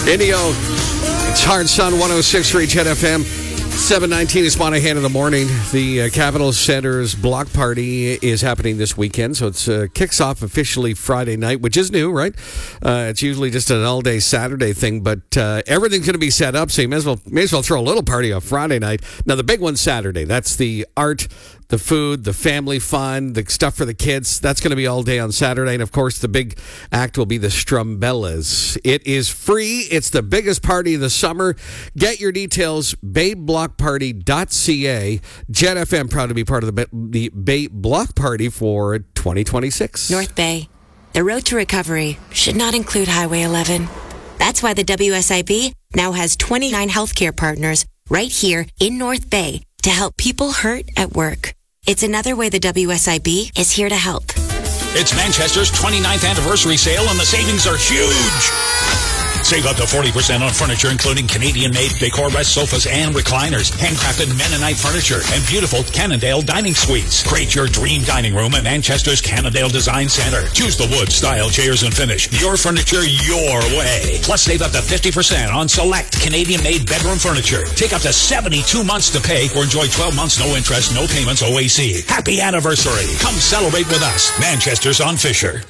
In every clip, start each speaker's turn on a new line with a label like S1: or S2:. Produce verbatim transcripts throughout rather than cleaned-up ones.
S1: Radio. It's Hard Sun one oh six point three Jet F M. seven nineteen is Monahan in the morning. The uh, Capitol Center's block party is happening this weekend, so it uh, kicks off officially Friday night, which is new, right? Uh, it's usually just an all-day Saturday thing, but uh, everything's going to be set up, so you may as well may as well throw a little party on Friday night. Now, the big one's Saturday. That's the art, the food, the family fun, the stuff for the kids. That's going to be all day on Saturday. And, of course, the big act will be the Strumbellas. It is free. It's the biggest party of the summer. Get your details, bay block party dot c a. Jet F M proud to be part of the, the Bay Block Party for twenty twenty-six.
S2: North Bay. The road to recovery should not include Highway eleven. That's why the W S I B now has twenty-nine healthcare partners right here in North Bay to help people hurt at work. It's another way the W S I B is here to help.
S3: It's Manchester's twenty-ninth anniversary sale and the savings are huge. Save up to forty percent on furniture, including Canadian-made Decor Rest sofas and recliners, handcrafted Mennonite furniture, and beautiful Cannondale dining suites. Create your dream dining room at Manchester's Cannondale Design Center. Choose the wood, style, chairs, and finish. Your furniture, your way. Plus, save up to fifty percent on select Canadian-made bedroom furniture. Take up to seventy-two months to pay or enjoy twelve months, no interest, no payments, O A C. Happy anniversary. Come celebrate with us. Manchester's on Fisher.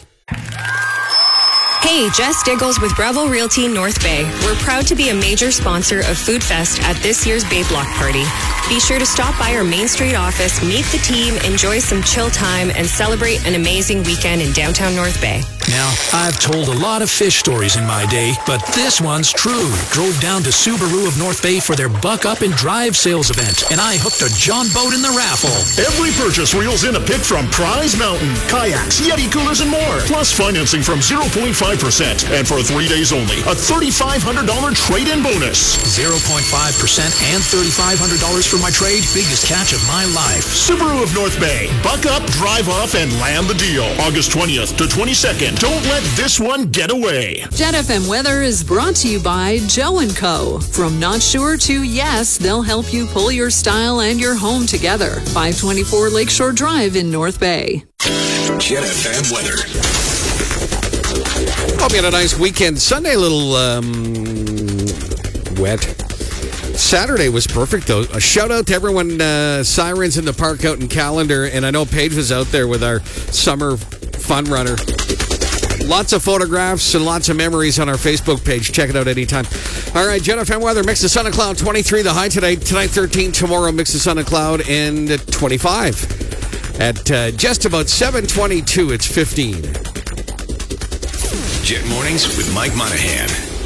S4: Hey, Jess Diggles with Bravo Realty North Bay. We're proud to be a major sponsor of Food Fest at this year's Bay Block Party. Be sure to stop by our Main Street office, meet the team, enjoy some chill time, and celebrate an amazing weekend in downtown North Bay.
S5: Now, I've told a lot of fish stories in my day, but this one's true. Drove down to Subaru of North Bay for their Buck Up and Drive sales event, and I hooked a John boat in the raffle.
S6: Every purchase reels in a pick from Prize Mountain, kayaks, Yeti coolers, and more. Plus financing from zero point five percent. And for three days only, a three thousand five hundred dollars trade-in bonus.
S5: zero point five percent and three thousand five hundred dollars for my trade. Biggest catch of my life.
S6: Subaru of North Bay. Buck up, drive off, and land the deal. August twentieth to twenty-second. Don't let this one get away.
S7: Jet F M weather is brought to you by Joe and Co. From not sure to yes, they'll help you pull your style and your home together. five twenty-four Lakeshore Drive in North Bay.
S3: Jet F M weather.
S1: Hope you had a nice weekend. Sunday, a little um, wet. Saturday was perfect, though. A shout out to everyone, uh, Sirens in the Park out in Callender. And I know Paige was out there with our summer fun runner. Lots of photographs and lots of memories on our Facebook page. Check it out anytime. All right, Jet F M weather. Mix of sun and cloud, twenty-three the high today. Tonight, thirteen. Tomorrow, mix of sun and cloud, and twenty-five. At uh, just about seven twenty-two, it's fifteen.
S8: Jet Mornings with Mike Monahan.